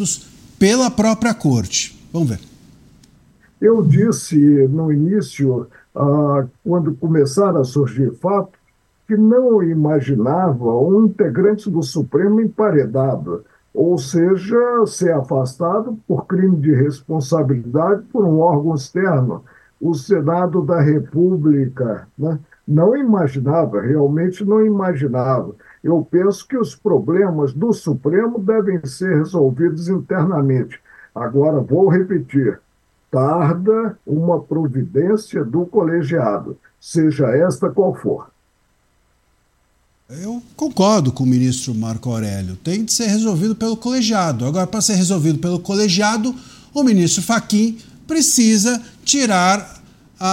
resolvidos pela própria corte. Vamos ver. Eu disse no início, quando começaram a surgir fatos, que não imaginava um integrante do Supremo emparedado, ou seja, ser afastado por crime de responsabilidade por um órgão externo, o Senado da República, né? Não imaginava, realmente não imaginava. Eu penso que os problemas do Supremo devem ser resolvidos internamente. Agora, vou repetir, tarda uma providência do colegiado, seja esta qual for. Eu concordo com o ministro Marco Aurélio. Tem de ser resolvido pelo colegiado. Agora, para ser resolvido pelo colegiado, o ministro Fachin precisa tirar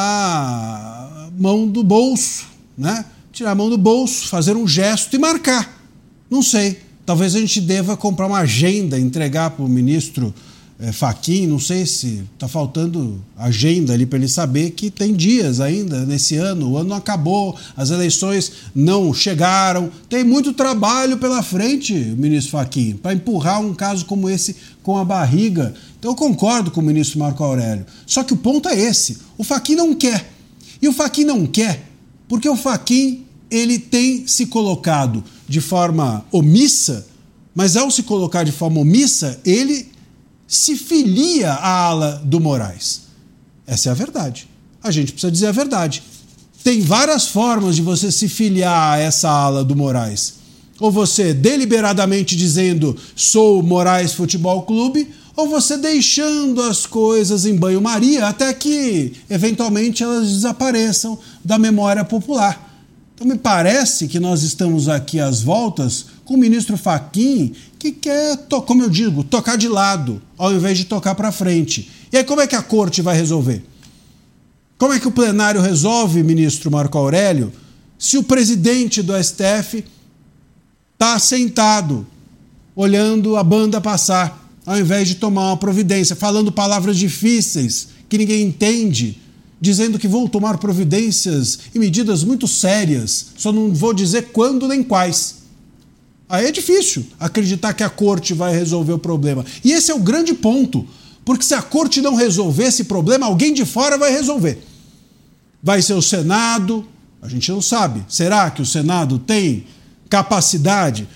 a mão do bolso, né? Tirar a mão do bolso, fazer um gesto e marcar. Não sei. Talvez a gente deva comprar uma agenda, entregar para o ministro Fachin. Não sei se está faltando agenda ali para ele saber que tem dias ainda nesse ano. O ano não acabou, as eleições não chegaram. Tem muito trabalho pela frente, ministro Fachin, para empurrar um caso como esse com a barriga. Então eu concordo com o ministro Marco Aurélio. Só que o ponto é esse. O Fachin não quer. E o Fachin não quer porque o Fachin ele tem se colocado de forma omissa, mas ao se colocar de forma omissa, ele se filia à ala do Moraes. Essa é a verdade. A gente precisa dizer a verdade. Tem várias formas de você se filiar a essa ala do Moraes. Ou você deliberadamente dizendo sou Moraes Futebol Clube, ou você deixando as coisas em banho-maria até que, eventualmente, elas desapareçam da memória popular. Então, me parece que nós estamos aqui às voltas com o ministro Fachin, que quer, como eu digo, tocar de lado, ao invés de tocar para frente. E aí, como é que a corte vai resolver? Como é que o plenário resolve, ministro Marco Aurélio, se o presidente do STF está sentado, olhando a banda passar, ao invés de tomar uma providência, falando palavras difíceis que ninguém entende, dizendo que vão tomar providências e medidas muito sérias, só não vou dizer quando nem quais. Aí é difícil acreditar que a corte vai resolver o problema. E esse é o grande ponto, porque se a corte não resolver esse problema, alguém de fora vai resolver. Vai ser o Senado, a gente não sabe. Será que o Senado tem capacidade?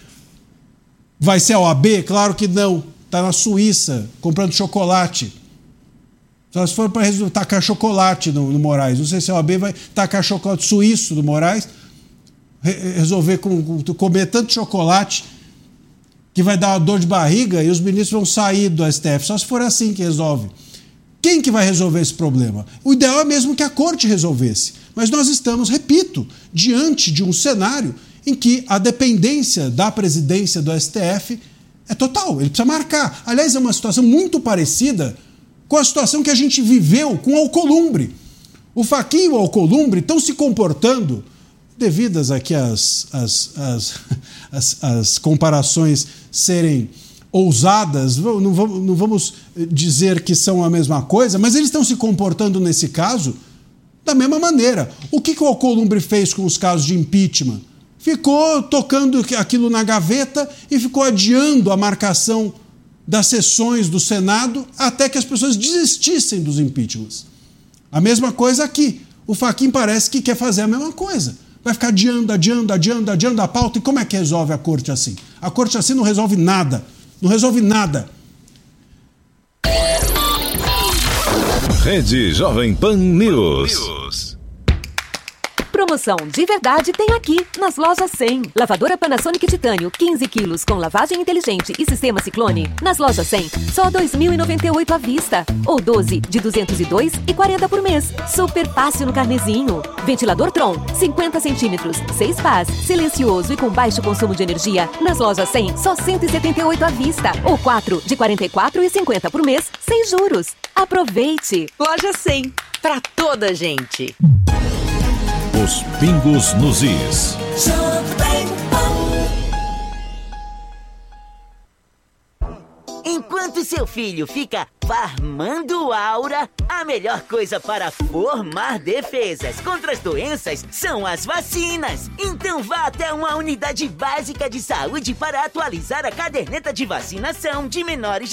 Vai ser a OAB? Claro que não. Está na Suíça, comprando chocolate. Só se for para tacar chocolate no Moraes. Não sei se a OAB vai tacar chocolate suíço no Moraes, resolver comer tanto chocolate que vai dar uma dor de barriga e os ministros vão sair do STF. Só se for assim que resolve. Quem que vai resolver esse problema? O ideal é mesmo que a corte resolvesse. Mas nós estamos, repito, diante de um cenário em que a dependência da presidência do STF é total. Ele precisa marcar. Aliás, é uma situação muito parecida com a situação que a gente viveu com o Alcolumbre. O Fachin e o Alcolumbre estão se comportando, devidas aqui as comparações serem ousadas, não vamos dizer que são a mesma coisa, mas eles estão se comportando nesse caso da mesma maneira. O que o Alcolumbre fez com os casos de impeachment? Ficou tocando aquilo na gaveta e ficou adiando a marcação das sessões do Senado até que as pessoas desistissem dos impeachments. A mesma coisa aqui. O Fachin parece que quer fazer a mesma coisa. Vai ficar adiando a pauta. E como é que resolve a corte assim? A corte assim não resolve nada. Não resolve nada. Rede Jovem Pan News. Promoção de verdade tem aqui, nas lojas 100. Lavadora Panasonic Titânio, 15 quilos, com lavagem inteligente e sistema Ciclone. Nas lojas 100, só R$ 2.098 à vista. Ou 12 de R$ 202,40 por mês. Super fácil no carnezinho. Ventilador Tron, 50 centímetros, 6 pás, silencioso e com baixo consumo de energia. Nas lojas 100, só R$ 178 à vista. Ou 4 de R$ 44,50 por mês, sem juros. Aproveite! Loja 100, pra toda a gente. Os pingos nos is. Enquanto seu filho fica farmando aura, a melhor coisa para formar defesas contra as doenças são as vacinas. Então vá até uma unidade básica de saúde para atualizar a caderneta de vacinação de menores